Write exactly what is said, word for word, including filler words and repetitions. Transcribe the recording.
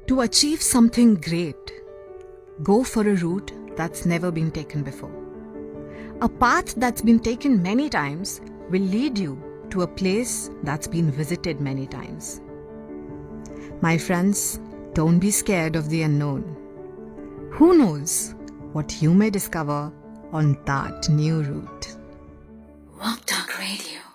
To achieve something great, go for a route that's never been taken before. A path that's been taken many times will lead you to a place that's been visited many times. My friends, don't be scared of the unknown. Who knows what you may discover on that new route? Walk Talk Radio.